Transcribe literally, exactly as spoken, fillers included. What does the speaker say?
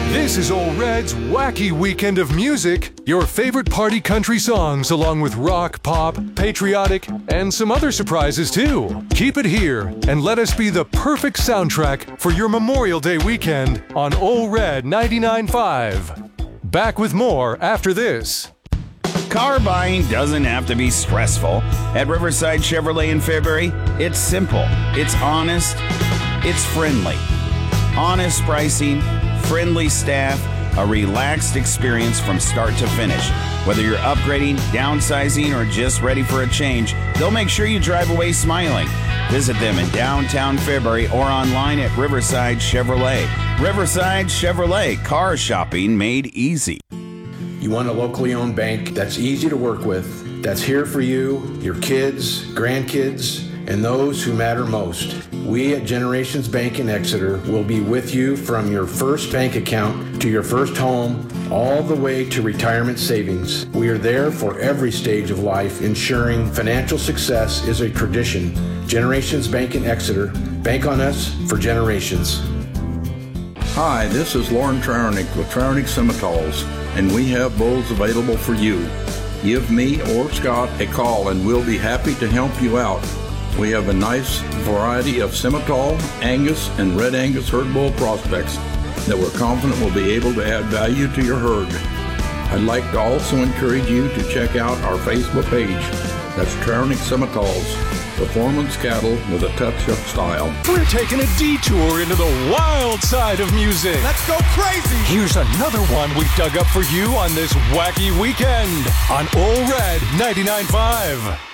This is Ole Red's Wacky Weekend of Music. Your favorite party country songs along with rock, pop, patriotic, and some other surprises too. Keep it here and let us be the perfect soundtrack for your Memorial Day weekend on Ole Red ninety-nine point five. Back with more after this. Car buying doesn't have to be stressful. At Riverside Chevrolet in Fairbury, it's simple, it's honest, it's friendly. Honest pricing, friendly staff, a relaxed experience from start to finish. Whether you're upgrading, downsizing, or just ready for a change, they'll make sure you drive away smiling. Visit them in downtown Fairbury or online at Riverside Chevrolet. Riverside Chevrolet, car shopping made easy. You want a locally owned bank that's easy to work with, that's here for you, your kids, grandkids, and those who matter most. We at Generations Bank in Exeter will be with you from your first bank account to your first home, all the way to retirement savings. We are there for every stage of life, ensuring financial success is a tradition. Generations Bank in Exeter. Bank on us for generations. Hi, this is Lauren Trauernick with Trauernick Simmental's, and we have bulls available for you. Give me or Scott a call and we'll be happy to help you out. We have a nice variety of Simmental, Angus, and Red Angus herd bull prospects that we're confident will be able to add value to your herd. I'd like to also encourage you to check out our Facebook page. That's Trauernick Simmental's, performance cattle with a touch of style. We're taking a detour into the wild side of music. Let's go crazy! Here's another one we've dug up for you on this wacky weekend on Ole Red ninety-nine point five.